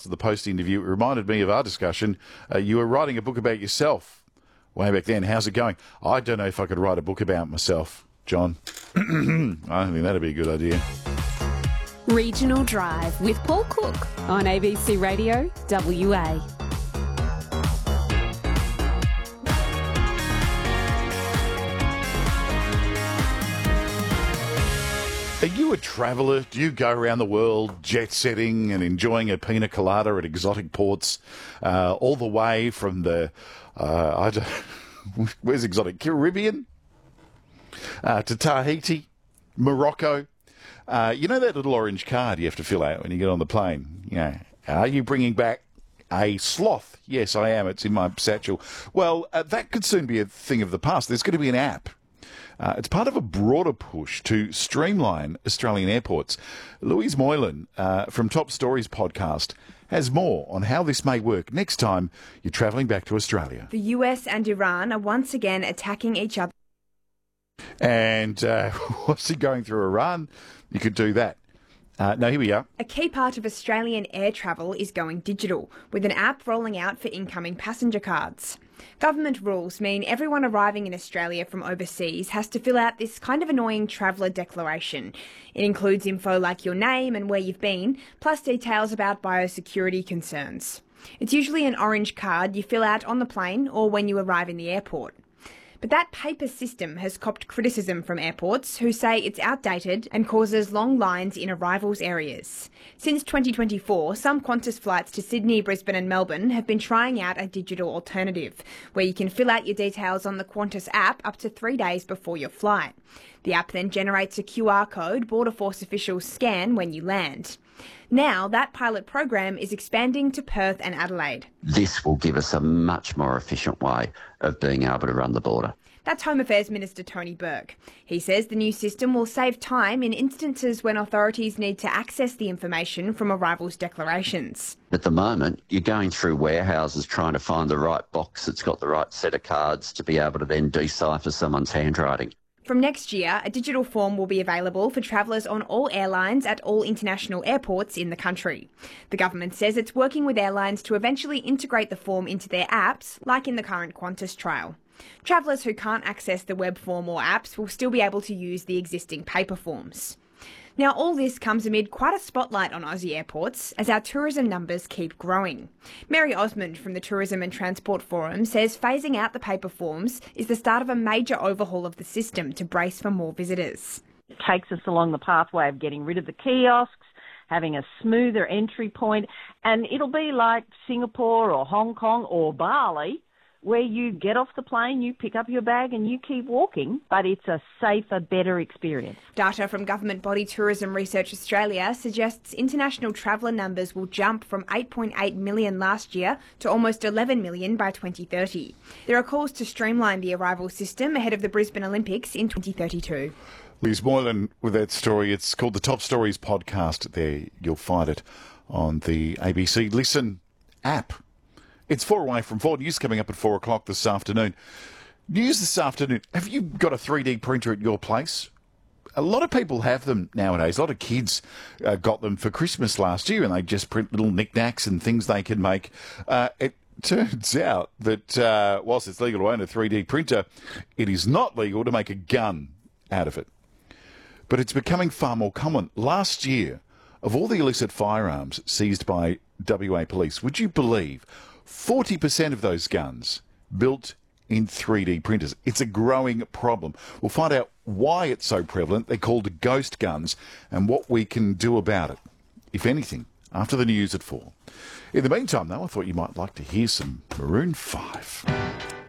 of the Post interview. It reminded me of our discussion. You were writing a book about yourself way back then. How's it going? I don't know if I could write a book about myself, John. I think that'd be a good idea. Regional Drive with Paul Cook on ABC Radio WA. Are you a traveller? Do you go around the world jet-setting and enjoying a pina colada at exotic ports all the way from the, where's exotic? Caribbean? To Tahiti, Morocco? You know that little orange card you have to fill out when you get on the plane? Yeah. Are you bringing back a sloth? Yes, I am. It's in my satchel. Well, that could soon be a thing of the past. There's going to be an app. It's part of a broader push to streamline Australian airports. Louise Moylan from Top Stories podcast has more on how this may work next time you're travelling back to Australia. The US and Iran are once again attacking each other. And what's he going through Iran? You could do that. No, here we are. A key part of Australian air travel is going digital, with an app rolling out for incoming passenger cards. Government rules mean everyone arriving in Australia from overseas has to fill out this kind of annoying traveller declaration. It includes info like your name and where you've been, plus details about biosecurity concerns. It's usually an orange card you fill out on the plane or when you arrive in the airport. But that paper system has copped criticism from airports who say it's outdated and causes long lines in arrivals areas. Since 2024, some Qantas flights to Sydney, Brisbane and Melbourne have been trying out a digital alternative, where you can fill out your details on the Qantas app up to 3 days before your flight. The app then generates a QR code Border Force officials scan when you land. Now, that pilot program is expanding to Perth and Adelaide. This will give us a much more efficient way of being able to run the border. That's Home Affairs Minister Tony Burke. He says the new system will save time in instances when authorities need to access the information from arrivals declarations. At the moment, you're going through warehouses trying to find the right box that's got the right set of cards to be able to then decipher someone's handwriting. From next year, a digital form will be available for travellers on all airlines at all international airports in the country. The government says it's working with airlines to eventually integrate the form into their apps, like in the current Qantas trial. Travellers who can't access the web form or apps will still be able to use the existing paper forms. Now, all this comes amid quite a spotlight on Aussie airports as our tourism numbers keep growing. Mary Osmond from the Tourism and Transport Forum says phasing out the paper forms is the start of a major overhaul of the system to brace for more visitors. It takes us along the pathway of getting rid of the kiosks, having a smoother entry point, and it'll be like Singapore or Hong Kong or Bali, where you get off the plane, you pick up your bag and you keep walking, but it's a safer, better experience. Data from government body Tourism Research Australia suggests international traveller numbers will jump from 8.8 million last year to almost 11 million by 2030. There are calls to streamline the arrival system ahead of the Brisbane Olympics in 2032. Louise Moylan with that story. It's called the Top Stories podcast. There, you'll find it on the ABC Listen app. It's 4 away from 4. News coming up at 4 o'clock this afternoon. News this afternoon. Have you got a 3D printer at your place? A lot of people have them nowadays. A lot of kids got them for Christmas last year, and they just print little knickknacks and things they can make. It turns out that whilst it's legal to own a 3D printer, it is not legal to make a gun out of it. But it's becoming far more common. Last year, of all the illicit firearms seized by WA police, would you believe 40% of those guns built in 3D printers? It's a growing problem. We'll find out why it's so prevalent. They're called ghost guns and what we can do about it, if anything, after the news at 4. In the meantime, though, I thought you might like to hear some Maroon 5.